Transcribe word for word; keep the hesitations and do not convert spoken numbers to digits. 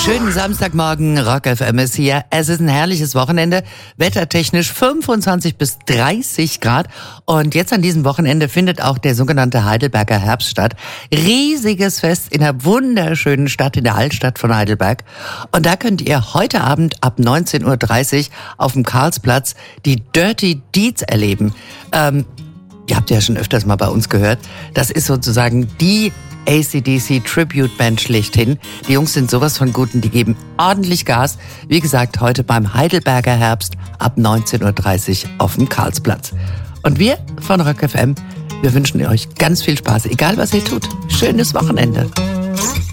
Schönen Samstagmorgen, Rock F M ist hier. Es ist ein herrliches Wochenende, wettertechnisch fünfundzwanzig bis dreißig Grad. Und jetzt an diesem Wochenende findet auch der sogenannte Heidelberger Herbst statt. Riesiges Fest in einer wunderschönen Stadt, in der Altstadt von Heidelberg. Und da könnt ihr heute Abend ab neunzehn Uhr dreißig auf dem Karlsplatz die Dirty Deeds erleben. Ähm, ihr habt ja schon öfters mal bei uns gehört. Das ist sozusagen die A C D C Tribute Band schlechthin. Die Jungs sind sowas von Guten, die geben ordentlich Gas. Wie gesagt, heute beim Heidelberger Herbst ab neunzehn Uhr dreißig auf dem Karlsplatz. Und wir von Rock F M, wir wünschen euch ganz viel Spaß, egal was ihr tut. Schönes Wochenende.